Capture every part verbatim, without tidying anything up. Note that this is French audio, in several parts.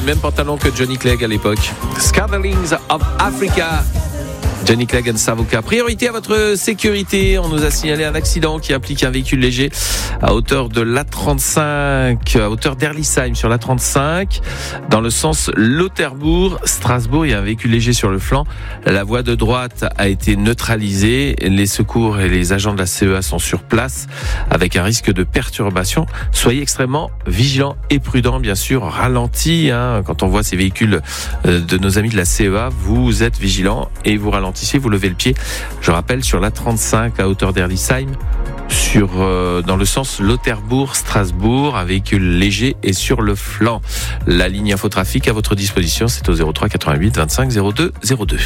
mêmes pantalons que Johnny Clegg à l'époque. Scatterlings of Africa. Johnny Clegg and Savoca. Priorité à votre sécurité. On nous a signalé un accident qui implique un véhicule léger à hauteur de l'A trente-cinq, à hauteur d'Erlisheim sur l'A trente-cinq, dans le sens Lauterbourg-Strasbourg. Il y a un véhicule léger sur le flanc. La voie de droite a été neutralisée. Les secours et les agents de la C E A sont sur place avec un risque de perturbation. Soyez extrêmement vigilants et prudents, bien sûr. Ralenti, hein, quand on voit ces véhicules de nos amis de la C E A, vous êtes vigilants et vous ralentissez. Vous levez le pied, je rappelle, sur l'A trente-cinq à hauteur d'Erlisheim, sur, euh, dans le sens Lauterbourg-Strasbourg, un véhicule léger est sur le flanc. La ligne infotrafic à votre disposition, c'est au zéro trois quatre-vingt-huit vingt-cinq zéro deux zéro deux.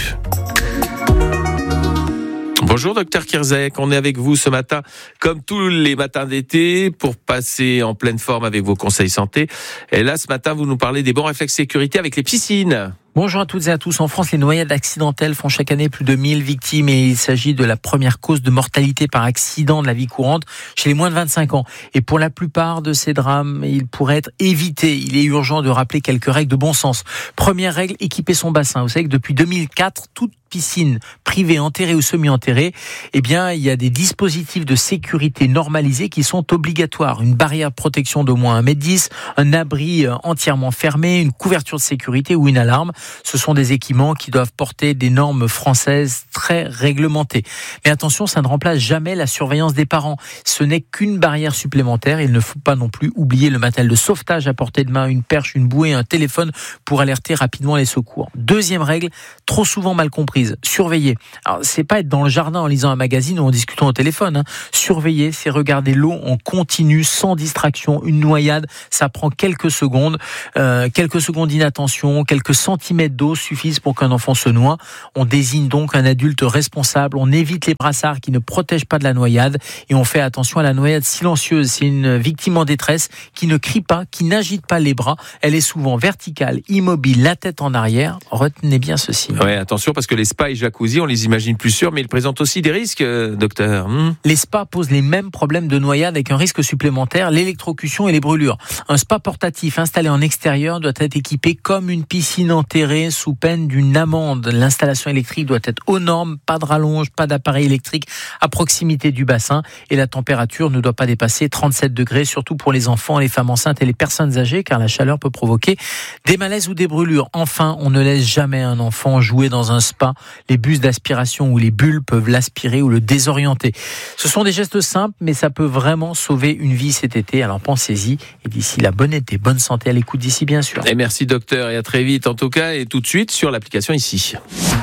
Bonjour docteur Kirzek, on est avec vous ce matin comme tous les matins d'été pour passer en pleine forme avec vos conseils santé. Et là ce matin vous nous parlez des bons réflexes sécurité avec les piscines. Bonjour à toutes et à tous. En France, les noyades accidentelles font chaque année plus de mille victimes et il s'agit de la première cause de mortalité par accident de la vie courante chez les moins de vingt-cinq ans. Et pour la plupart de ces drames, ils pourraient être évités. Il est urgent de rappeler quelques règles de bon sens. Première règle, équiper son bassin. Vous savez que depuis deux mille quatre, toute piscine privée, enterrée ou semi-enterrée, eh bien, il y a des dispositifs de sécurité normalisés qui sont obligatoires. Une barrière de protection d'au moins un mètre dix, un abri entièrement fermé, une couverture de sécurité ou une alarme. Ce sont des équipements qui doivent porter des normes françaises très réglementées. Mais attention, ça ne remplace jamais la surveillance des parents. Ce n'est qu'une barrière supplémentaire. Il ne faut pas non plus oublier le matériel de sauvetage à portée de main, une perche, une bouée, un téléphone pour alerter rapidement les secours. Deuxième règle, trop souvent mal comprise, surveiller. Alors, c'est pas être dans le jardin en lisant un magazine ou en discutant au téléphone. Hein. Surveiller, c'est regarder l'eau en continu, sans distraction. Une noyade, ça prend quelques secondes. Euh, quelques secondes d'inattention, quelques centimètres d'eau suffisent pour qu'un enfant se noie. On désigne donc un adulte responsable. On évite les brassards qui ne protègent pas de la noyade et on fait attention à la noyade silencieuse. C'est une victime en détresse qui ne crie pas, qui n'agite pas les bras. Elle est souvent verticale, immobile, la tête en arrière. Retenez bien ceci. Ouais, attention parce que les spas et jacuzzi, on les imagine plus sûrs, mais ils présentent aussi des risques, euh, docteur. Hmm. Les spas posent les mêmes problèmes de noyade avec un risque supplémentaire, l'électrocution et les brûlures. Un spa portatif installé en extérieur doit être équipé comme une piscine enterrée sous peine d'une amende. L'installation électrique doit être aux normes, pas de rallonge, pas d'appareil électrique à proximité du bassin et la température ne doit pas dépasser trente-sept degrés, surtout pour les enfants, les femmes enceintes et les personnes âgées, car la chaleur peut provoquer des malaises ou des brûlures. Enfin, on ne laisse jamais un enfant jouer dans un spa. Les bus d'aspiration ou les bulles peuvent l'aspirer ou le désorienter. Ce sont des gestes simples, mais ça peut vraiment sauver une vie cet été. Alors pensez-y. Et d'ici là, bonne été, bonne santé à l'écoute d'ici, bien sûr. Et merci docteur, et à très vite en tout cas, et tout de suite sur l'application ici.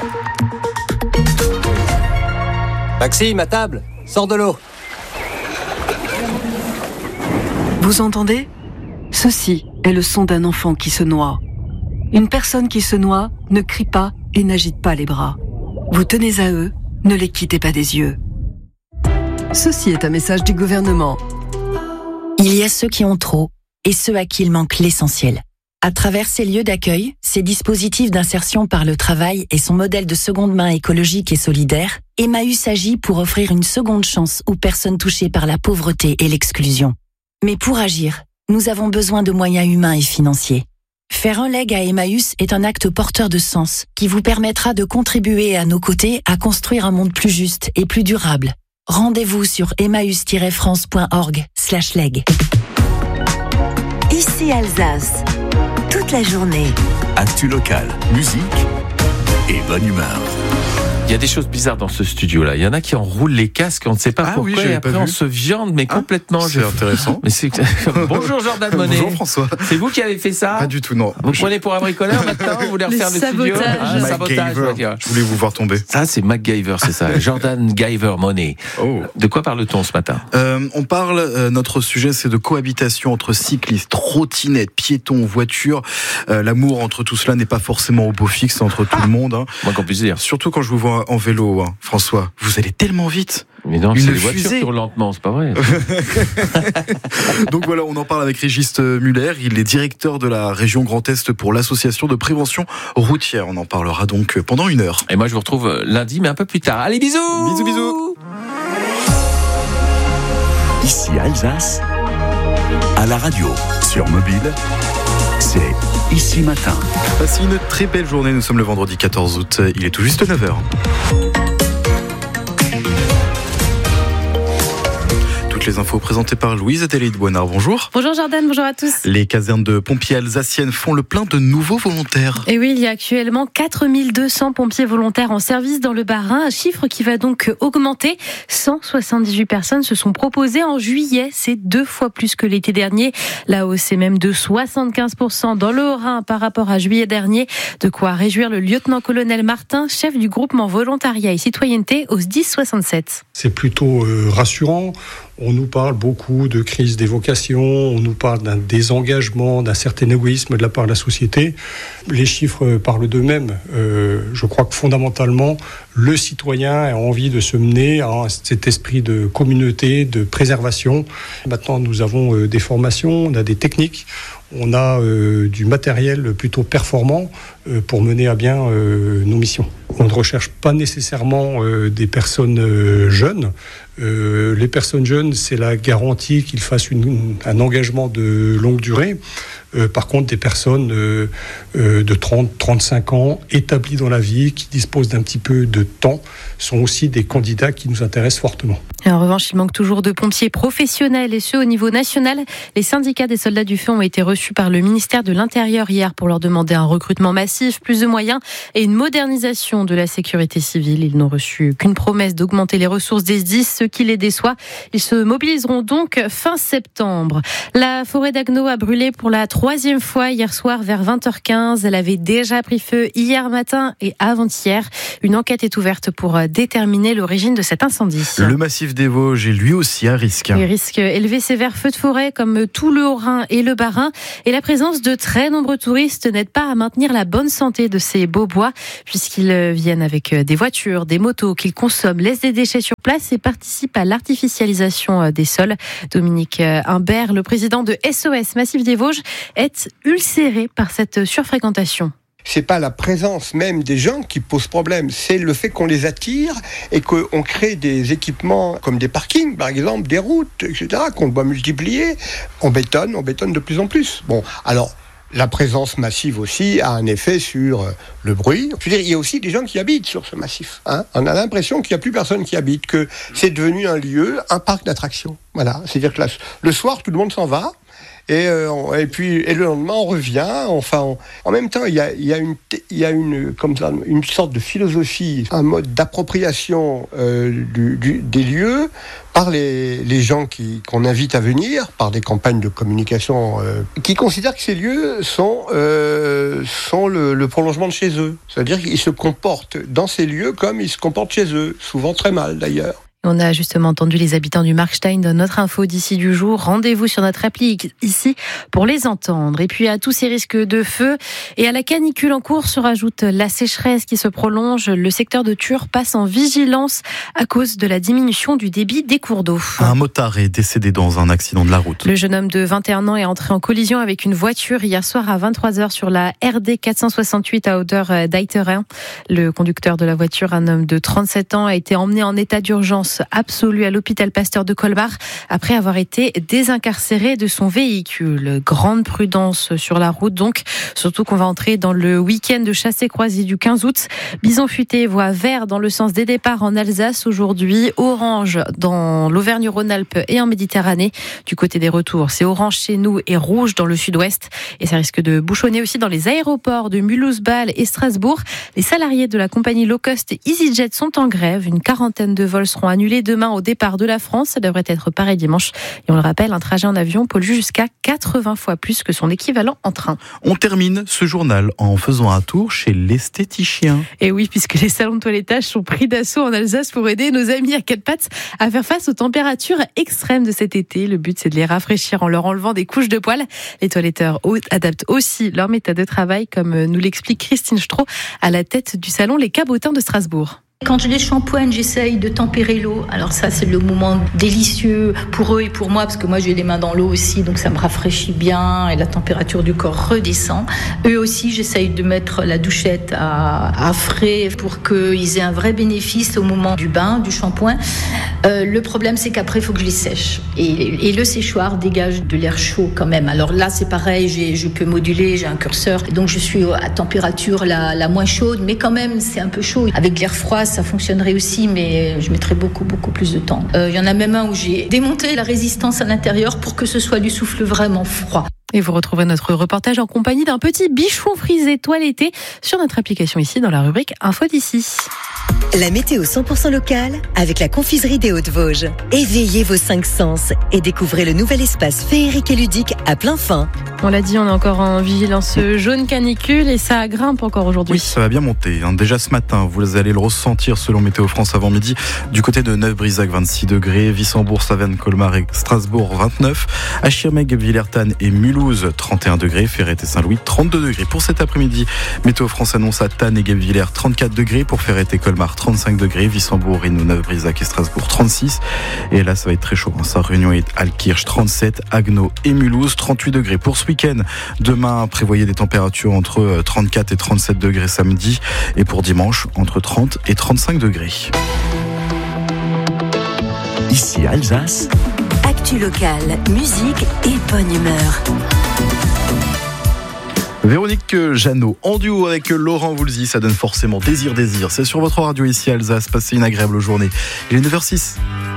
Maxime, à table, sors de l'eau. Vous entendez ? Ceci est le son d'un enfant qui se noie. Une personne qui se noie ne crie pas et n'agite pas les bras. Vous tenez à eux, ne les quittez pas des yeux. Ceci est un message du gouvernement. Il y a ceux qui ont trop et ceux à qui il manque l'essentiel. À travers ces lieux d'accueil, ces dispositifs d'insertion par le travail et son modèle de seconde main écologique et solidaire, Emmaüs agit pour offrir une seconde chance aux personnes touchées par la pauvreté et l'exclusion. Mais pour agir, nous avons besoin de moyens humains et financiers. Faire un leg à Emmaüs est un acte porteur de sens qui vous permettra de contribuer à nos côtés à construire un monde plus juste et plus durable. Rendez-vous sur emmaüs tiret france point org slash leg. Ici Alsace, toute la journée. Actu local, musique et bonne humeur. Il y a des choses bizarres dans ce studio-là. Il y en a qui enroulent les casques, on ne sait pas ah pourquoi. Oui, et après, on se viande, mais ah, complètement. C'est je... intéressant. Mais c'est... Bonjour Jordan Monet. Bonjour François. C'est vous qui avez fait ça ? Pas du tout, non. Vous je... prenez pour un bricoleur maintenant ? Vous voulez refaire le, le studio ? Ah, le sabotage. Je voulais vous voir tomber. Ça, c'est MacGyver, c'est ça. Jordan Gyver Monet. Oh. De quoi parle-t-on ce matin ? euh, On parle, euh, notre sujet, c'est de cohabitation entre cyclistes, trottinettes, piétons, voitures. Euh, l'amour entre tout cela n'est pas forcément au beau fixe entre tout le monde. Hein. Moi qu'on puisse dire. Surtout quand je vous vois en vélo, hein. François, vous allez tellement vite. Mais non, c'est les voitures qui roulent lentement, c'est pas vrai. Donc voilà, on en parle avec Régis Muller. Il est directeur de la région Grand Est pour l'association de prévention routière. On en parlera donc pendant une heure. Et moi, je vous retrouve lundi, mais un peu plus tard. Allez, bisous. Bisous, bisous. Ici Alsace, à la radio, sur mobile, c'est Ici Matin. Passez une très belle journée, nous sommes le vendredi quatorze août, il est tout juste neuf heures. Les infos présentées par Louise Adélaïde Boinard. Bonjour. Bonjour Jordan, bonjour à tous. Les casernes de pompiers alsaciennes font le plein de nouveaux volontaires. Et oui, il y a actuellement quatre mille deux cents pompiers volontaires en service dans le Bas-Rhin, un chiffre qui va donc augmenter. cent soixante-dix-huit personnes se sont proposées en juillet, c'est deux fois plus que l'été dernier. La hausse est même de soixante-quinze pour cent dans le Haut-Rhin par rapport à juillet dernier. De quoi réjouir le lieutenant-colonel Martin, chef du groupement volontariat et citoyenneté au S D I S soixante-sept. C'est plutôt euh, rassurant. On nous parle beaucoup de crise des vocations, on nous parle d'un désengagement, d'un certain égoïsme de la part de la société. Les chiffres parlent d'eux-mêmes. Euh, je crois que fondamentalement, le citoyen a envie de se mener à cet esprit de communauté, de préservation. Maintenant, nous avons euh, des formations, on a des techniques. On a euh, du matériel plutôt performant euh, pour mener à bien euh, nos missions. On ne recherche pas nécessairement euh, des personnes euh, jeunes. Euh, les personnes jeunes, c'est la garantie qu'ils fassent une, un engagement de longue durée. Euh, par contre, des personnes euh, euh, de trente à trente-cinq ans, établies dans la vie, qui disposent d'un petit peu de temps, sont aussi des candidats qui nous intéressent fortement. Et en revanche, il manque toujours de pompiers professionnels, et ce au niveau national. Les syndicats des soldats du feu ont été reçus par le ministère de l'Intérieur hier pour leur demander un recrutement massif, plus de moyens et une modernisation de la sécurité civile. Ils n'ont reçu qu'une promesse d'augmenter les ressources des S D I S, ce qui les déçoit. Ils se mobiliseront donc fin septembre. La forêt d'Agneaux a brûlé pour la troisième fois hier soir vers vingt heures quinze. Elle avait déjà pris feu hier matin et avant-hier. Une enquête est ouverte pour déterminer l'origine de cet incendie. Le massif des Vosges est lui aussi à risque. Les risques élevés sévères, feux de forêt comme tout le Haut-Rhin et le Bas-Rhin. Et la présence de très nombreux touristes n'aide pas à maintenir la bonne santé de ces beaux bois, puisqu'ils viennent avec des voitures, des motos, qu'ils consomment, laissent des déchets sur place et participent à l'artificialisation des sols. Dominique Imbert, le président de S O S Massif des Vosges, est ulcéré par cette surfréquentation. C'est pas la présence même des gens qui pose problème, c'est le fait qu'on les attire et qu'on crée des équipements comme des parkings, par exemple, des routes, et cetera, qu'on doit multiplier. On bétonne, on bétonne de plus en plus. Bon, alors, la présence massive aussi a un effet sur le bruit. Je veux dire, il y a aussi des gens qui habitent sur ce massif. Hein. On a l'impression qu'il n'y a plus personne qui habite, que c'est devenu un lieu, un parc d'attractions. Voilà, c'est-à-dire que là, le soir, tout le monde s'en va. Et, euh, et puis et le lendemain on revient. Enfin, on, en même temps, il y a, il y a une, il y a une comme ça, une sorte de philosophie, un mode d'appropriation euh, du, du, des lieux par les, les gens qui, qu'on invite à venir, par des campagnes de communication euh, qui considèrent que ces lieux sont euh, sont le, le prolongement de chez eux. C'est-à-dire qu'ils se comportent dans ces lieux comme ils se comportent chez eux, souvent très mal d'ailleurs. On a justement entendu les habitants du Markstein dans notre info d'ici du jour. Rendez-vous sur notre appli ici pour les entendre. Et puis à tous ces risques de feu et à la canicule en cours se rajoute la sécheresse qui se prolonge. Le secteur de Tures passe en vigilance à cause de la diminution du débit des cours d'eau. Un motard est décédé dans un accident de la route. Le jeune homme de vingt et un ans est entré en collision avec une voiture hier soir à vingt-trois heures sur la R D quatre cent soixante-huit à hauteur d'Eiteren. Le conducteur de la voiture, un homme de trente-sept ans, a été emmené en état d'urgence absolue à l'hôpital Pasteur de Colmar après avoir été désincarcéré de son véhicule. Grande prudence sur la route donc, surtout qu'on va entrer dans le week-end de chassé-croisé du quinze août. Bison futé voit vert dans le sens des départs en Alsace aujourd'hui, orange dans l'Auvergne-Rhône-Alpes et en Méditerranée. Du côté des retours, c'est orange chez nous et rouge dans le sud-ouest. Et ça risque de bouchonner aussi dans les aéroports de Mulhouse-Bâle et Strasbourg. Les salariés de la compagnie low cost EasyJet sont en grève. Une quarantaine de vols seront annulés demain au départ de la France. Ça devrait être pareil dimanche. Et on le rappelle, un trajet en avion pollue jusqu'à quatre-vingts fois plus que son équivalent en train. On termine ce journal en faisant un tour chez l'esthéticien. Et oui, puisque les salons de toilettage sont pris d'assaut en Alsace pour aider nos amis à quatre pattes à faire face aux températures extrêmes de cet été. Le but, c'est de les rafraîchir en leur enlevant des couches de poils. Les toiletteurs adaptent aussi leur méthode de travail, comme nous l'explique Christine Strauch à la tête du salon Les Cabotins de Strasbourg. Quand je les shampoigne, j'essaye de tempérer l'eau. Alors ça, c'est le moment délicieux pour eux et pour moi, parce que moi, j'ai les mains dans l'eau aussi, donc ça me rafraîchit bien et la température du corps redescend. Eux aussi, j'essaye de mettre la douchette à, à frais pour qu'ils aient un vrai bénéfice au moment du bain, du shampoing. Euh, le problème, c'est qu'après, il faut que je les sèche. Et, et le séchoir dégage de l'air chaud quand même. Alors là, c'est pareil, j'ai, je peux moduler, j'ai un curseur. Donc je suis à température la, la moins chaude, mais quand même, c'est un peu chaud. Avec l'air froid, ça fonctionnerait aussi, mais je mettrais beaucoup, beaucoup plus de temps. Il euh, y en a même un où j'ai démonté la résistance à l'intérieur pour que ce soit du souffle vraiment froid. Et vous retrouverez notre reportage en compagnie d'un petit bichon frisé toiletté sur notre application ici dans la rubrique Info d'ici. La météo cent pour cent locale avec la confiserie des Hauts-de-Vosges. Éveillez vos cinq sens et découvrez le nouvel espace féerique et ludique à plein fin. On l'a dit, on est encore en vigilance jaune canicule et ça grimpe encore aujourd'hui. Oui, ça va bien monter. Déjà ce matin, vous allez le ressentir selon Météo France avant midi. Du côté de Neuf-Brisac, vingt-six degrés. Wissembourg, Saverne, Colmar et Strasbourg, vingt-neuf. À Schirmeck, Villers-Tannes et Mulhouse, trente et un degrés. Ferrette et Saint-Louis, trente-deux degrés. Pour cet après-midi, Météo France annonce à Tannes et Guebwiller, trente-quatre degrés. Pour Ferrette et Colmar, trente-cinq degrés. Wissembourg, Rhino, Neuf-Brisac et Strasbourg, trente-six. Et là, ça va être très chaud. Ça, Réunion et Altkirch, trente-sept. Agno et Mulhouse, trente-huit degrés. Pour ce week-end, demain, prévoyez des températures entre trente-quatre et trente-sept degrés samedi. Et pour dimanche, entre trente et trente-cinq degrés. Ici Alsace. Actu locale, musique et bonne humeur. Véronique Jeannot, en duo avec Laurent Voulzy, ça donne forcément désir, désir. C'est sur votre radio ici Alsace. Passez une agréable journée. Il est neuf heures six.